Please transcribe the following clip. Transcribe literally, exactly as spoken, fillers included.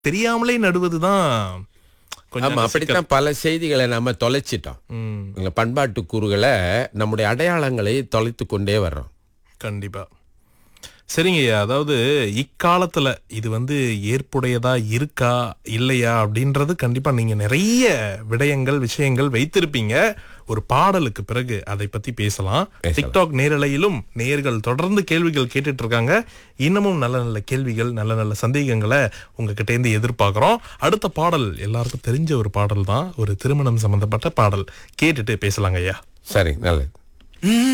தெரியாமலே நடுவதுதான் கொஞ்சம் ஆமா, அப்படித்தான் பல செய்திகளை நம்ம தொலைச்சிட்டோம். ம், இந்த பண்பாட்டு கூறுகளை, நம்முடைய அடையாளங்களை தொலைத்து கொண்டே வர்றோம். கண்டிப்பா. சரிங்கய்யா, அதாவது இக்காலத்துல இது வந்து ஏற்புடையதா இருக்கா இல்லையா அப்படின்றது கண்டிப்பா நீங்க நிறைய விடயங்கள் விஷயங்கள் வைத்திருப்பீங்க. ஒரு பாடலுக்கு பிறகு அதை பத்தி பேசலாம். பேசலாம். டிக்டாக் நேரலையிலும் நேயர்கள் தொடர்ந்து கேள்விகள் கேட்டுட்டு இருக்காங்க. இன்னமும் நல்ல நல்ல கேள்விகள் நல்ல நல்ல சந்தேகங்களை உங்ககிட்ட இருந்து எதிர்பார்க்கிறோம். அடுத்த பாடல் எல்லாருக்கும் தெரிஞ்ச ஒரு பாடல் தான், ஒரு திருமணம் சம்பந்தப்பட்ட பாடல். கேட்டுட்டு பேசலாங்க ஐயா. சரி, நல்லது.